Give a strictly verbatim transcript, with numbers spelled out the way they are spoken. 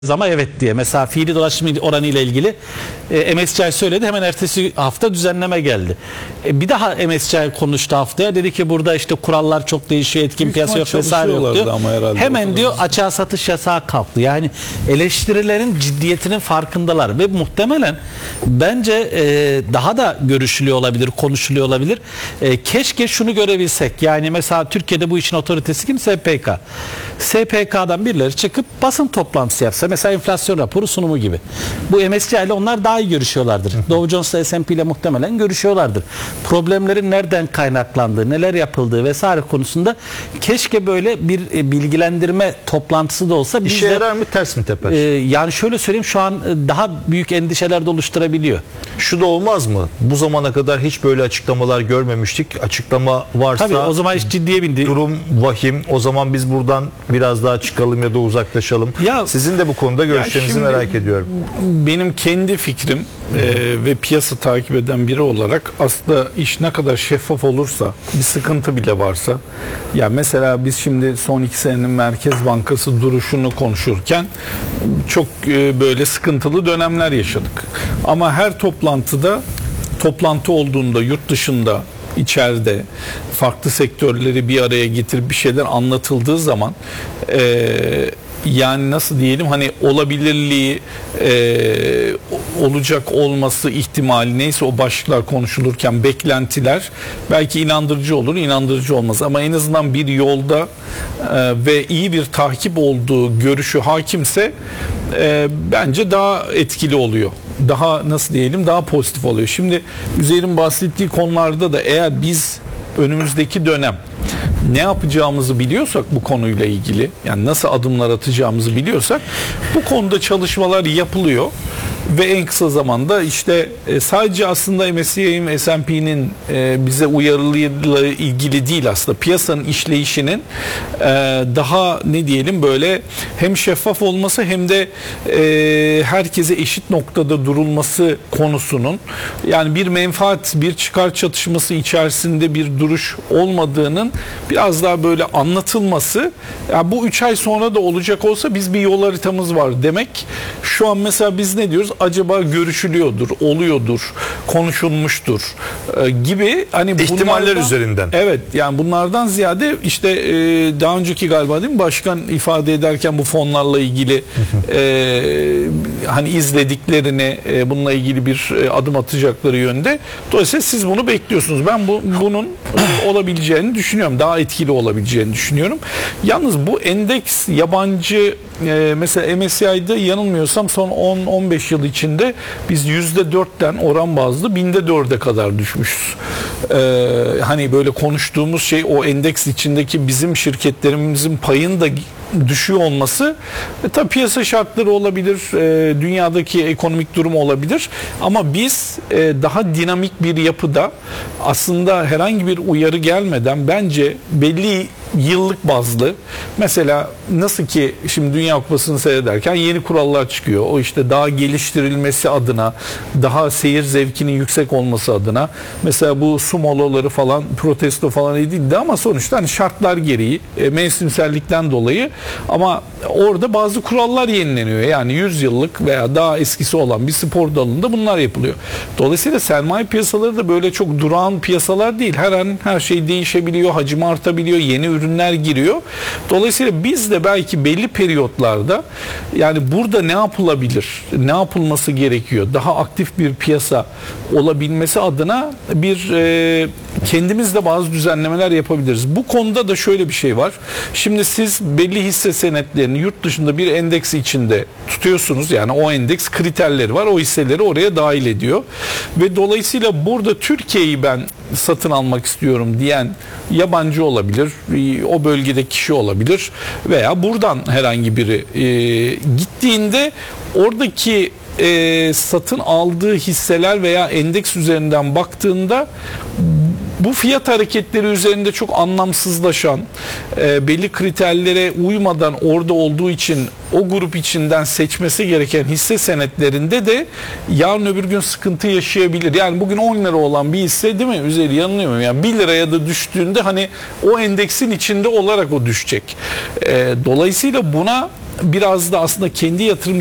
Ama evet diye. Mesela fiili dolaşım oranı ile ilgili e, M S C I söyledi, hemen ertesi hafta düzenleme geldi. E, bir daha M S C I konuştu haftaya, dedi ki burada işte kurallar çok değişiyor, etkin Büyük piyasa yok vesaire yok diyor. Hemen diyor açığa satış yasağı kalktı. Yani eleştirilerin ciddiyetinin farkındalar ve muhtemelen bence e, daha da görüşülüyor olabilir, konuşuluyor olabilir. E, keşke şunu görebilsek. Yani mesela Türkiye'de bu işin otoritesi kim? S P K. S P K'dan birileri çıkıp basın toplantısı yapsa, mesela enflasyon raporu sunumu gibi. Bu M S C I ile onlar daha iyi görüşüyorlardır. Dow Jones'la S and P ile muhtemelen görüşüyorlardır. Problemlerin nereden kaynaklandığı, neler yapıldığı vesaire konusunda keşke böyle bir bilgilendirme toplantısı da olsa. İşe yarar mı, ters mi teper? E, yani şöyle söyleyeyim, şu an daha büyük endişeler de oluşturabiliyor. Şu da olmaz mı? Bu zamana kadar hiç böyle açıklamalar görmemiştik. Açıklama varsa tabii o zaman iş ciddiye bindi. Durum vahim. O zaman biz buradan biraz daha çıkalım ya da uzaklaşalım. Ya, sizin de bu konuda görüşlerinizi merak ediyorum. Benim kendi fikrim e, ve piyasa takip eden biri olarak aslında iş ne kadar şeffaf olursa, bir sıkıntı bile varsa, ya mesela biz şimdi son iki senenin Merkez Bankası duruşunu konuşurken çok e, böyle sıkıntılı dönemler yaşadık. Ama her toplantıda, toplantı olduğunda yurt dışında, içeride farklı sektörleri bir araya getirip bir şeyler anlatıldığı zaman e, yani nasıl diyelim, hani olabilirliği, e, olacak olması ihtimali neyse o başlıklar konuşulurken beklentiler belki inandırıcı olur, inandırıcı olmaz, ama en azından bir yolda e, ve iyi bir takip olduğu görüşü hakimse e, bence daha etkili oluyor. Daha nasıl diyelim, daha pozitif oluyor. Şimdi Üzeyir'in bahsettiği konularda da eğer biz önümüzdeki dönem ne yapacağımızı biliyorsak bu konuyla ilgili, yani nasıl adımlar atacağımızı biliyorsak, bu konuda çalışmalar yapılıyor ve en kısa zamanda işte sadece aslında M S C I'nin, S and P'nin bize uyarılarıyla ilgili değil, aslında piyasanın işleyişinin daha ne diyelim böyle hem şeffaf olması hem de herkese eşit noktada durulması konusunun, yani bir menfaat, bir çıkar çatışması içerisinde bir duruş olmadığının biraz daha böyle anlatılması. Yani bu üç ay sonra da olacak olsa biz bir yol haritamız var demek. Şu an mesela biz ne diyoruz? Acaba görüşülüyordur, oluyordur, konuşulmuştur e, gibi, hani ihtimaller üzerinden. Evet, yani bunlardan ziyade işte e, daha önceki galiba değil mi başkan ifade ederken bu fonlarla ilgili e, hani izlediklerini, e, bununla ilgili bir e, adım atacakları yönde. Dolayısıyla siz bunu bekliyorsunuz. Ben bu bunun olabileceğini düşünüyorum. Daha etkili olabileceğini düşünüyorum. Yalnız bu endeks yabancı e, mesela M S C I'de yanılmıyorsam son on on beş yıl içinde biz yüzde dörtten oran bazlı binde dörde kadar düşmüşüz. Ee, hani böyle konuştuğumuz şey o endeks içindeki bizim şirketlerimizin payını da düşüyor olması. E, tabii piyasa şartları olabilir, e, dünyadaki ekonomik durum olabilir, ama biz e, daha dinamik bir yapıda aslında herhangi bir uyarı gelmeden bence belli yıllık bazlı, mesela nasıl ki şimdi Dünya Kupası'nı seyrederken yeni kurallar çıkıyor. O işte daha geliştirilmesi adına, daha seyir zevkinin yüksek olması adına, mesela bu su molaları falan protesto falan edildi, ama sonuçta hani şartlar gereği, e, mevsimsellikten dolayı, ama orada bazı kurallar yenileniyor. Yani yüz yıllık veya daha eskisi olan bir spor dalında bunlar yapılıyor. Dolayısıyla sermaye piyasaları da böyle çok durağan piyasalar değil. Her an her şey değişebiliyor, hacim artabiliyor, yeni ürünler giriyor. Dolayısıyla biz de belki belli periyotlarda, yani burada ne yapılabilir, ne yapılması gerekiyor, daha aktif bir piyasa olabilmesi adına bir e, kendimiz de bazı düzenlemeler yapabiliriz. Bu konuda da şöyle bir şey var. Şimdi siz belli hisse senetlerini yurt dışında bir endeks içinde tutuyorsunuz. Yani o endeks kriterleri var. O hisseleri oraya dahil ediyor. Ve dolayısıyla burada Türkiye'yi ben satın almak istiyorum diyen yabancı olabilir, o bölgedeki kişi olabilir veya buradan herhangi biri e, gittiğinde oradaki e, satın aldığı hisseler veya endeks üzerinden baktığında bu fiyat hareketleri üzerinde çok anlamsızlaşan, e, belli kriterlere uymadan orada olduğu için o grup içinden seçmesi gereken hisse senetlerinde de yarın öbür gün sıkıntı yaşayabilir. Yani bugün on lira olan bir hisse, değil mi? Üzeri yanılıyor muyum? Yani bir liraya da düştüğünde hani o endeksin içinde olarak o düşecek. E, dolayısıyla buna biraz da aslında kendi yatırım